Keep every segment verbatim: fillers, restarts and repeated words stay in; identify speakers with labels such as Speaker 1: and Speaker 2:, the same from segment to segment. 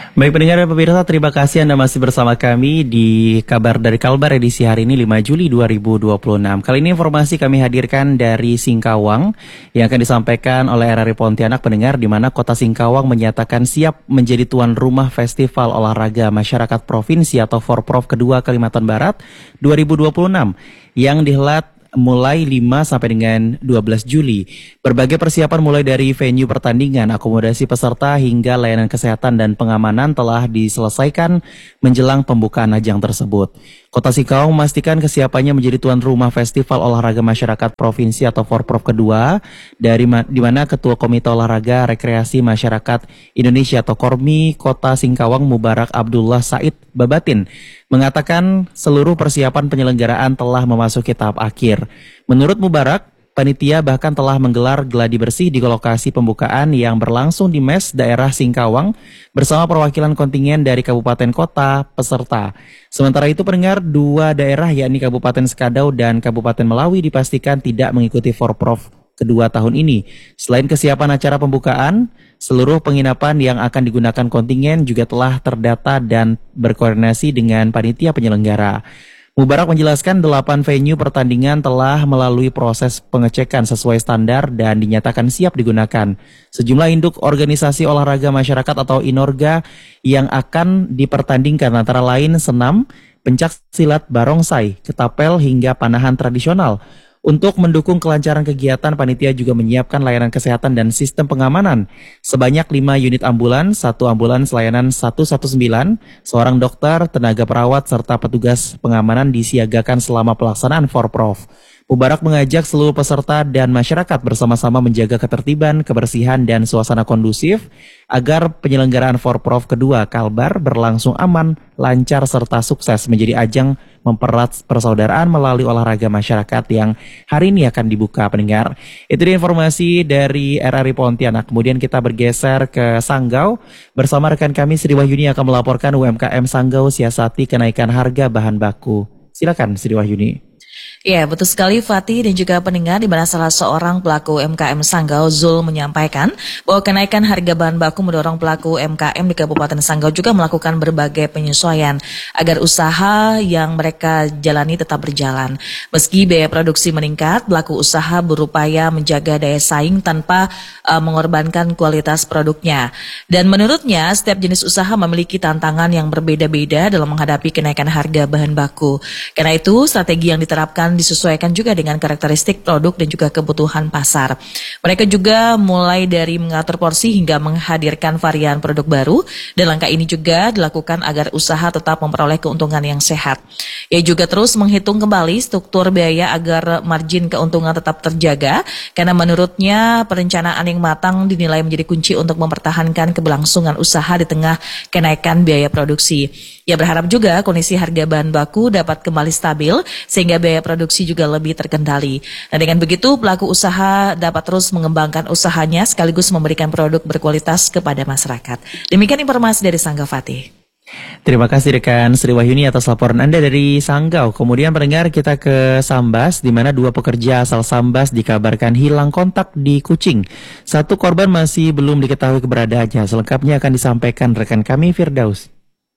Speaker 1: Baik pendengar dan pemirsa, terima kasih Anda masih bersama kami di Kabar dari Kalbar edisi hari ini lima Juli dua ribu dua puluh enam. Kali ini informasi kami hadirkan dari Singkawang yang akan disampaikan oleh R R I Pontianak pendengar, di mana Kota Singkawang menyatakan siap menjadi tuan rumah Festival Olahraga Masyarakat Provinsi atau Forprov kedua Kalimantan Barat dua ribu dua puluh enam yang dihelat mulai lima sampai dengan dua belas Juli. Berbagai persiapan mulai dari venue pertandingan, akomodasi peserta hingga layanan kesehatan dan pengamanan telah diselesaikan menjelang pembukaan ajang tersebut. Kota Singkawang memastikan kesiapannya menjadi tuan rumah Festival Olahraga Masyarakat Provinsi atau Forprov kedua, dari ma- di mana Ketua Komite Olahraga Rekreasi Masyarakat Indonesia atau KORMI Kota Singkawang Mubarak Abdullah Said Babatin mengatakan seluruh persiapan penyelenggaraan telah memasuki tahap akhir. Menurut Mubarak, panitia bahkan telah menggelar gladi bersih di lokasi pembukaan yang berlangsung di Mes daerah Singkawang bersama perwakilan kontingen dari kabupaten kota peserta. Sementara itu pendengar, dua daerah yakni Kabupaten Sekadau dan Kabupaten Melawi dipastikan tidak mengikuti Forprov kedua tahun ini. Selain kesiapan acara pembukaan, seluruh penginapan yang akan digunakan kontingen juga telah terdata dan berkoordinasi dengan panitia penyelenggara. Mubarak menjelaskan delapan venue pertandingan telah melalui proses pengecekan sesuai standar dan dinyatakan siap digunakan. Sejumlah induk organisasi olahraga masyarakat atau INORGA yang akan dipertandingkan antara lain senam, pencak silat, barongsai, ketapel hingga panahan tradisional. Untuk mendukung kelancaran kegiatan, panitia juga menyiapkan layanan kesehatan dan sistem pengamanan. Sebanyak lima unit ambulans, satu ambulans layanan seratus sembilan belas, seorang dokter, tenaga perawat, serta petugas pengamanan disiagakan selama pelaksanaan Forprov. Mubarak mengajak seluruh peserta dan masyarakat bersama-sama menjaga ketertiban, kebersihan, dan suasana kondusif agar penyelenggaraan Forprov kedua Kalbar berlangsung aman, lancar, serta sukses menjadi ajang mempererat persaudaraan melalui olahraga masyarakat yang hari ini akan dibuka pendengar. Itu dia informasi dari R R I Pontianak. Kemudian kita bergeser ke Sanggau bersama rekan kami Sri Wahyuni akan melaporkan U M K M Sanggau siasati kenaikan harga bahan baku. Silakan Sri Wahyuni.
Speaker 2: Ya, betul sekali Fatih dan juga pendengar, di mana salah seorang pelaku U M K M Sanggau, Zul, menyampaikan bahwa kenaikan harga bahan baku mendorong pelaku U M K M di Kabupaten Sanggau juga melakukan berbagai penyesuaian agar usaha yang mereka jalani tetap berjalan. Meski biaya produksi meningkat, pelaku usaha berupaya menjaga daya saing tanpa uh, mengorbankan kualitas produknya. Dan menurutnya, setiap jenis usaha memiliki tantangan yang berbeda-beda dalam menghadapi kenaikan harga bahan baku. Karena itu, strategi yang diterapkan disesuaikan juga dengan karakteristik produk dan juga kebutuhan pasar. Mereka juga mulai dari mengatur porsi hingga menghadirkan varian produk baru, dan langkah ini juga dilakukan agar usaha tetap memperoleh keuntungan yang sehat. Ia juga terus menghitung kembali struktur biaya agar margin keuntungan tetap terjaga, karena menurutnya perencanaan yang matang dinilai menjadi kunci untuk mempertahankan keberlangsungan usaha di tengah kenaikan biaya produksi. Ia berharap juga kondisi harga bahan baku dapat kembali stabil sehingga biaya produksi juga lebih terkendali. Nah, dengan begitu pelaku usaha dapat terus mengembangkan usahanya sekaligus memberikan produk berkualitas kepada masyarakat. Demikian informasi dari Sanggau, Fatih.
Speaker 1: Terima kasih rekan Sri Wahyuni atas laporan Anda dari Sanggau. Kemudian pendengar, kita ke Sambas, di mana dua pekerja asal Sambas dikabarkan hilang kontak di Kucing. Satu korban masih belum diketahui keberadaannya. Selengkapnya akan disampaikan rekan kami Firdaus.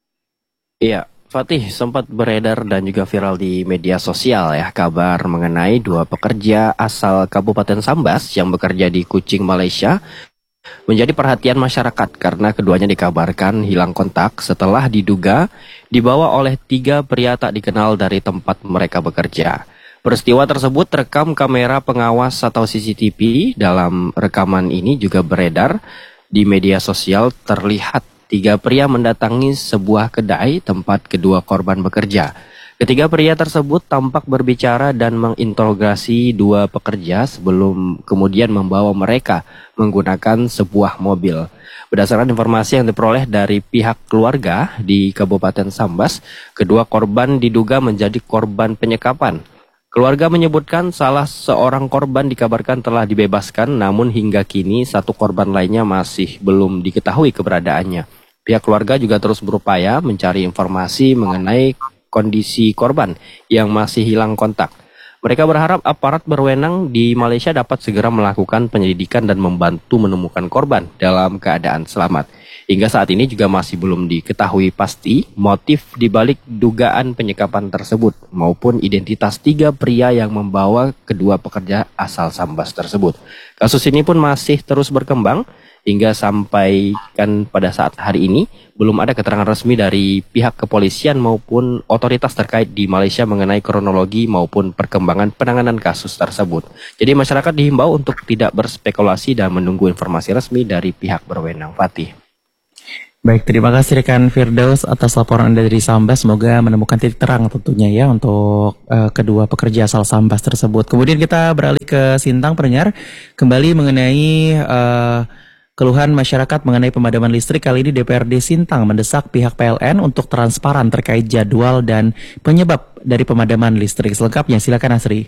Speaker 3: Iya, Fatih, sempat beredar dan juga viral di media sosial ya kabar mengenai dua pekerja asal Kabupaten Sambas yang bekerja di Kucing, Malaysia menjadi perhatian masyarakat karena keduanya dikabarkan hilang kontak setelah diduga dibawa oleh tiga pria tak dikenal dari tempat mereka bekerja. Peristiwa tersebut terekam kamera pengawas atau C C T V. Dalam rekaman ini juga beredar di media sosial, terlihat tiga pria mendatangi sebuah kedai tempat kedua korban bekerja. Ketiga pria tersebut tampak berbicara dan menginterogasi dua pekerja sebelum kemudian membawa mereka menggunakan sebuah mobil. Berdasarkan informasi yang diperoleh dari pihak keluarga di Kabupaten Sambas, kedua korban diduga menjadi korban penyekapan. Keluarga menyebutkan salah seorang korban dikabarkan telah dibebaskan, namun hingga kini satu korban lainnya masih belum diketahui keberadaannya. Pihak keluarga juga terus berupaya mencari informasi mengenai kondisi korban yang masih hilang kontak. Mereka berharap aparat berwenang di Malaysia dapat segera melakukan penyelidikan dan membantu menemukan korban dalam keadaan selamat. Hingga saat ini juga masih belum diketahui pasti motif dibalik dugaan penyekapan tersebut maupun identitas tiga pria yang membawa kedua pekerja asal Sambas tersebut. Kasus ini pun masih terus berkembang hingga sampai kan pada saat hari ini belum ada keterangan resmi dari pihak kepolisian maupun otoritas terkait di Malaysia mengenai kronologi maupun perkembangan penanganan kasus tersebut. Jadi masyarakat dihimbau untuk tidak berspekulasi dan menunggu informasi resmi dari pihak berwenang. Fatih.
Speaker 1: Baik, terima kasih rekan Firdaus atas laporan Anda dari Sambas. Semoga menemukan titik terang tentunya ya untuk uh, kedua pekerja asal Sambas tersebut. Kemudian kita beralih ke Sintang, pendengar, kembali mengenai uh, keluhan masyarakat mengenai pemadaman listrik. Kali ini D P R D Sintang mendesak pihak P L N untuk transparan terkait jadwal dan penyebab dari pemadaman listrik. Selengkapnya silakan Asri.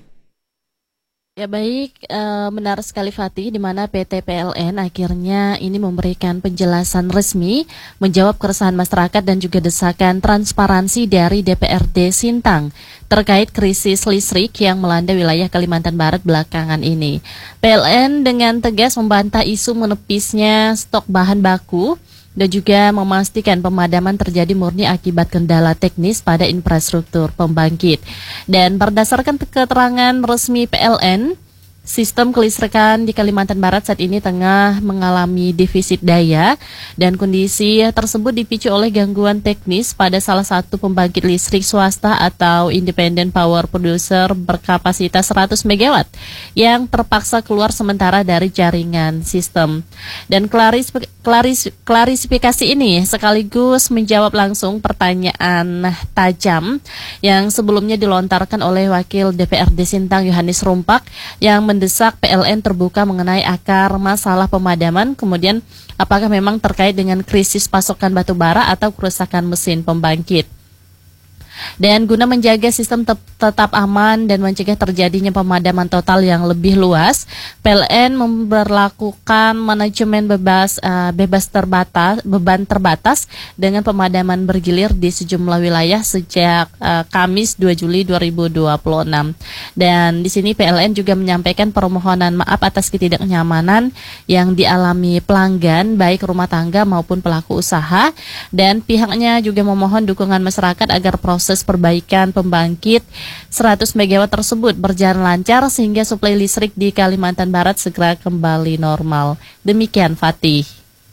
Speaker 4: Ya baik, e, benar sekali Fatih, di mana P T P L N akhirnya ini memberikan penjelasan resmi menjawab keresahan masyarakat dan juga desakan transparansi dari D P R D Sintang terkait krisis listrik yang melanda wilayah Kalimantan Barat belakangan ini. P L N dengan tegas membantah isu menepisnya stok bahan baku dan juga memastikan pemadaman terjadi murni akibat kendala teknis pada infrastruktur pembangkit. Dan berdasarkan keterangan resmi P L N, sistem kelistrikan di Kalimantan Barat saat ini tengah mengalami defisit daya dan kondisi tersebut dipicu oleh gangguan teknis pada salah satu pembangkit listrik swasta atau Independent Power Producer berkapasitas seratus megawatt yang terpaksa keluar sementara dari jaringan sistem. Dan klaris, klaris, klarifikasi ini sekaligus menjawab langsung pertanyaan tajam yang sebelumnya dilontarkan oleh Wakil D P R D Sintang Yohanes Rumpak yang mendesak P L N terbuka mengenai akar masalah pemadaman, kemudian apakah memang terkait dengan krisis pasokan batu bara atau kerusakan mesin pembangkit. Dan guna menjaga sistem te- tetap aman dan mencegah terjadinya pemadaman total yang lebih luas, P L N memberlakukan manajemen bebas uh, bebas terbatas beban terbatas dengan pemadaman bergilir di sejumlah wilayah sejak uh, Kamis dua Juli dua ribu dua puluh enam. Dan di sini P L N juga menyampaikan permohonan maaf atas ketidaknyamanan yang dialami pelanggan baik rumah tangga maupun pelaku usaha, dan pihaknya juga memohon dukungan masyarakat agar proses Proses perbaikan pembangkit seratus megawatt tersebut berjalan lancar sehingga suplai listrik di Kalimantan Barat segera kembali normal. Demikian Fatih.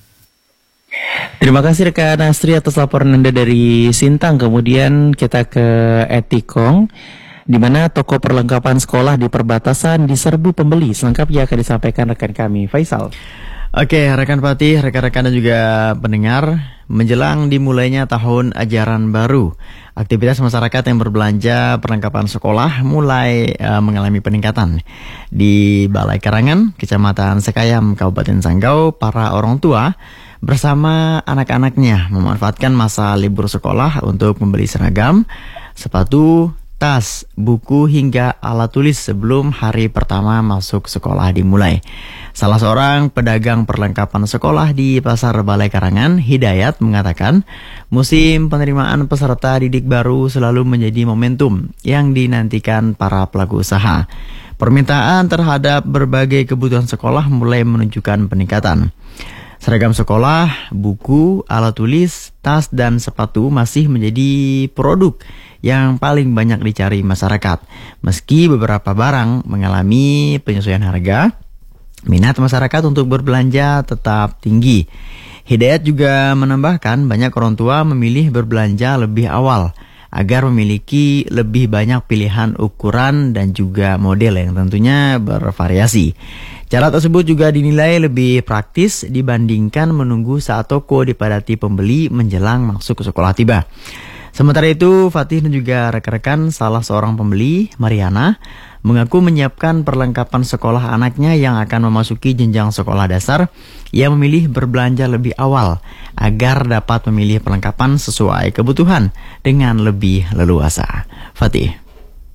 Speaker 1: Terima kasih rekan Astri atas laporan Anda dari Sintang. Kemudian kita ke Etikong, di mana toko perlengkapan sekolah di perbatasan diserbu pembeli. Selengkapnya akan disampaikan rekan kami Faisal.
Speaker 5: Oke, rekan Fatih, rekan-rekan dan juga pendengar, menjelang dimulainya tahun ajaran baru, aktivitas masyarakat yang berbelanja perlengkapan sekolah mulai uh, mengalami peningkatan. Di Balai Karangan, Kecamatan Sekayam, Kabupaten Sanggau, para orang tua bersama anak-anaknya memanfaatkan masa libur sekolah untuk membeli seragam, sepatu, tas, buku hingga alat tulis sebelum hari pertama masuk sekolah dimulai. Salah seorang pedagang perlengkapan sekolah di Pasar Balai Karangan, Hidayat, mengatakan musim penerimaan peserta didik baru selalu menjadi momentum yang dinantikan para pelaku usaha. Permintaan terhadap berbagai kebutuhan sekolah mulai menunjukkan peningkatan. Seragam sekolah, buku, alat tulis, tas, dan sepatu masih menjadi produk yang paling banyak dicari masyarakat. Meski beberapa barang mengalami penyesuaian harga, minat masyarakat untuk berbelanja tetap tinggi. Hidayat juga menambahkan banyak orang tua memilih berbelanja lebih awal agar memiliki lebih banyak pilihan ukuran dan juga model yang tentunya bervariasi. Cara tersebut juga dinilai lebih praktis dibandingkan menunggu saat toko dipadati pembeli menjelang masuk ke sekolah tiba. Sementara itu, Fatih dan juga rekan-rekan, salah seorang pembeli, Mariana, mengaku menyiapkan perlengkapan sekolah anaknya yang akan memasuki jenjang sekolah dasar. Ia memilih berbelanja lebih awal agar dapat memilih perlengkapan sesuai kebutuhan dengan lebih leluasa. Fatih.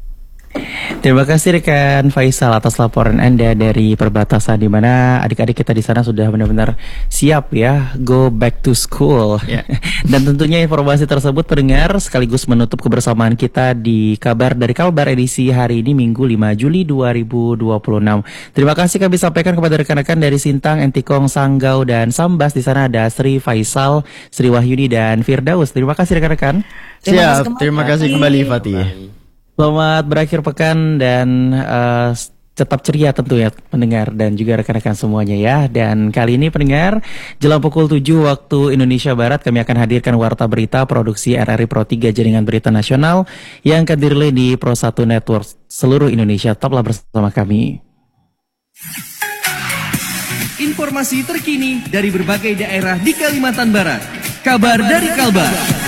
Speaker 1: Terima kasih rekan Faisal atas laporan Anda dari perbatasan di mana adik-adik kita di sana sudah benar-benar siap ya go back to school.
Speaker 5: Ya.
Speaker 1: Dan tentunya informasi tersebut pendengar sekaligus menutup kebersamaan kita di Kabar dari Kalbar edisi hari ini Minggu lima Juli dua ribu dua puluh enam. Terima kasih kami sampaikan kepada rekan-rekan dari Sintang, Entikong, Sanggau dan Sambas. Di sana ada Sri Faisal, Sri Wahyuni dan Firdaus. Terima kasih rekan-rekan.
Speaker 2: Terima kasih
Speaker 5: Siap,
Speaker 2: kembali.
Speaker 5: terima kasih kembali Fatih.
Speaker 1: Selamat berakhir pekan dan uh, tetap ceria tentu ya pendengar dan juga rekan-rekan semuanya ya. Dan kali ini pendengar, jelang pukul tujuh waktu Indonesia Barat kami akan hadirkan Warta Berita produksi R R I Pro tiga Jaringan Berita Nasional yang akan dirilai di Pro satu Network seluruh Indonesia. Tetaplah bersama kami.
Speaker 6: Informasi terkini dari berbagai daerah di Kalimantan Barat. Kabar dari Kalbar.